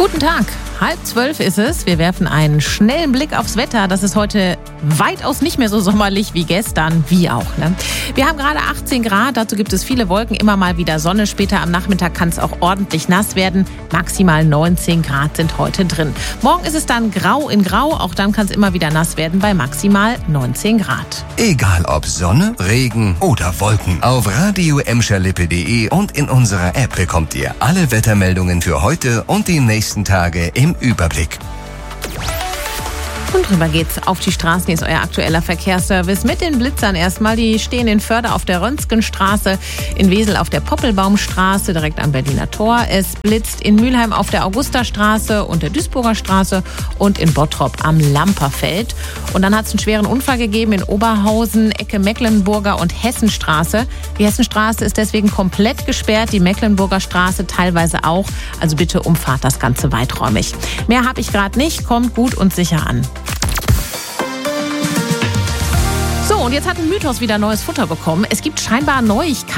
Guten Tag, 11:30 ist es. Wir werfen einen schnellen Blick aufs Wetter. Das ist heute weitaus nicht mehr so sommerlich wie gestern, wie auch. Ne? Wir haben gerade 18 Grad, dazu gibt es viele Wolken, immer mal wieder Sonne. Später am Nachmittag kann es auch ordentlich nass werden. Maximal 19 Grad sind heute drin. Morgen ist es dann grau in grau, auch dann kann es immer wieder nass werden bei maximal 19 Grad. Egal ob Sonne, Regen oder Wolken, auf radio-emscherlippe.de und in unserer App bekommt ihr alle Wettermeldungen für heute und die nächsten Tage im Überblick. Und drüber geht's auf die Straßen. Hier ist euer aktueller Verkehrsservice mit den Blitzern erstmal. Die stehen in Förde auf der Röntgenstraße, in Wesel auf der Poppelbaumstraße, direkt am Berliner Tor. Es blitzt in Mülheim auf der Augusterstraße und der Duisburger Straße und in Bottrop am Lamperfeld. Und dann hat es einen schweren Unfall gegeben in Oberhausen, Ecke Mecklenburger und Hessenstraße. Die Hessenstraße ist deswegen komplett gesperrt, die Mecklenburger Straße teilweise auch. Also bitte umfahrt das Ganze weiträumig. Mehr habe ich gerade nicht, kommt gut und sicher an. So, und jetzt hat ein Mythos wieder neues Futter bekommen. Es gibt scheinbar Neuigkeiten.